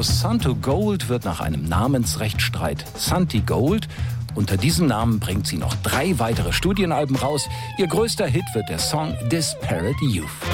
Aus Santo Gold wird nach einem Namensrechtsstreit Santi Gold. Unter diesem Namen bringt sie noch 3 weitere Studienalben raus. Ihr größter Hit wird der Song Disparate Youth.